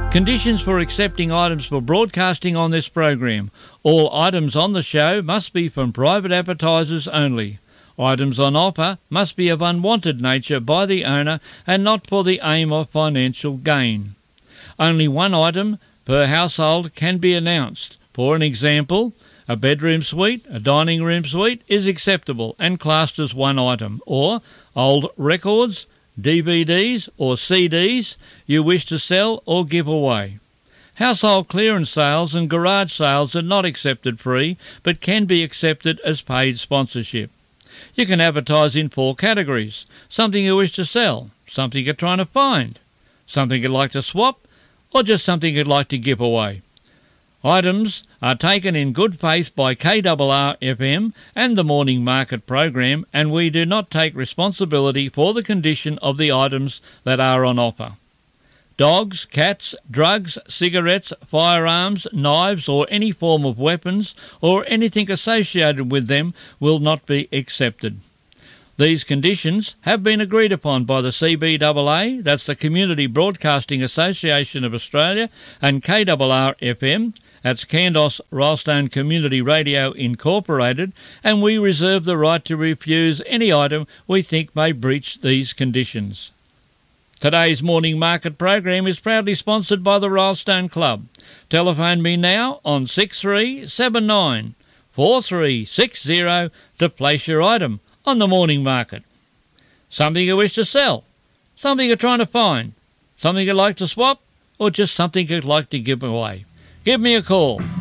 Conditions for accepting items for broadcasting on this program. All items on the show must be from private advertisers only. Items on offer must be of unwanted nature by the owner and not for the aim of financial gain. Only one item per household can be announced. For an example, a bedroom suite, a dining room suite is acceptable and classed as one item, or old records, DVDs or CDs you wish to sell or give away. Household clearance sales and garage sales are not accepted free, but can be accepted as paid sponsorship. You can advertise in 4 categories: something you wish to sell, something you're trying to find, something you'd like to swap, or just something you'd like to give away. Items are taken in good faith by KRR-FM and the Morning Market program, and we do not take responsibility for the condition of the items that are on offer. Dogs, cats, drugs, cigarettes, firearms, knives or any form of weapons or anything associated with them will not be accepted. These conditions have been agreed upon by the CBAA, that's the Community Broadcasting Association of Australia, and KRR-FM, that's Kandos Rylstone Community Radio Incorporated, and we reserve the right to refuse any item we think may breach these conditions. Today's Morning Market program is proudly sponsored by the Rylstone Club. Telephone me now on 6379 4360 to place your item on the Morning Market. Something you wish to sell, something you're trying to find, something you'd like to swap, or just something you'd like to give away. Give me a call,